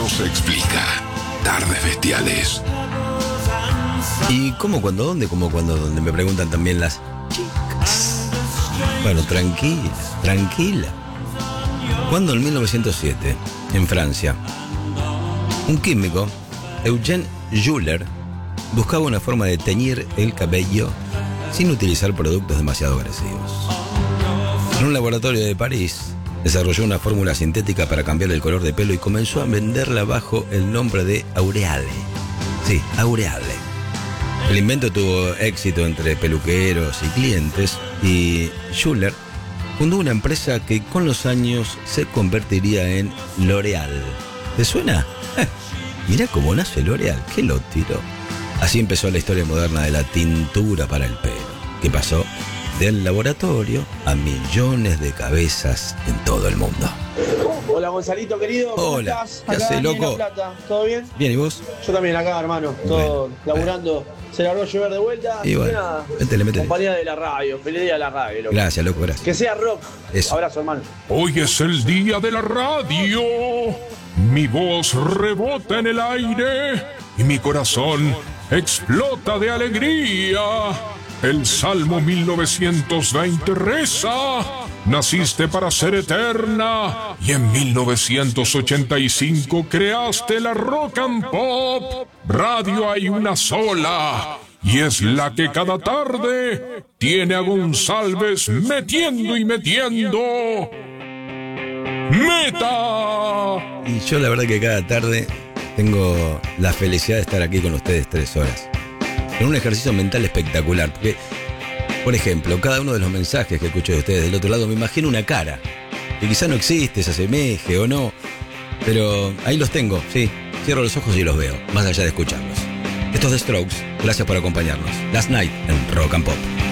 no se explica. Tardes Bestiales. ¿Y cómo, cuándo, dónde? ¿Cómo, cuándo, dónde? Me preguntan también las chicas. Bueno, tranquila. Cuando en 1907, en Francia, un químico, Eugène Schuller, buscaba una forma de teñir el cabello sin utilizar productos demasiado agresivos. En un laboratorio de París, desarrolló una fórmula sintética para cambiar el color de pelo y comenzó a venderla bajo el nombre de Aureale. Sí, Aureale. El invento tuvo éxito entre peluqueros y clientes y Schuller fundó una empresa que con los años se convertiría en L'Oréal. ¿Te suena? Mirá cómo nace L'Oréal, que lo tiró. Así empezó la historia moderna de la tintura para el pelo, que pasó del laboratorio a millones de cabezas en todo el mundo. Hola Gonzalito querido, ¿cómo Hola, estás? ¿qué Acá haces, Daniel loco? La Plata, ¿todo bien? Bien, ¿y vos? Yo también acá, hermano, todo laburando. Se largó a llover de vuelta. Y bueno, nada, métele. compañía de la radio, feliz día de la radio, loco. Gracias, loco, gracias. Que sea rock. Eso. Abrazo, hermano. Hoy es el día de la radio. Mi voz rebota en el aire y mi corazón explota de alegría. El Salmo 1920 reza: naciste para ser eterna y en 1985 creaste la Rock and Pop. Radio hay una sola y es la que cada tarde tiene a González metiendo y metiendo ¡Meta! Y yo la verdad que cada tarde tengo la felicidad de estar aquí con ustedes 3 horas. En un ejercicio mental espectacular. Porque, por ejemplo, cada uno de los mensajes que escucho de ustedes del otro lado, me imagino una cara. Que quizá no existe, se asemeje o no. Pero ahí los tengo, sí. Cierro los ojos y los veo, más allá de escucharlos. Estos The Strokes, gracias por acompañarnos. Last Night en Rock and Pop.